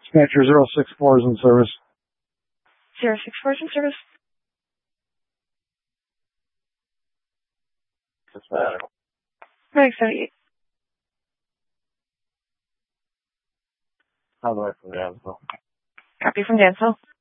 Dispatcher 064 is in service. 064 is in service. Right, 78. How do I from Dansville? Copy from Dansville.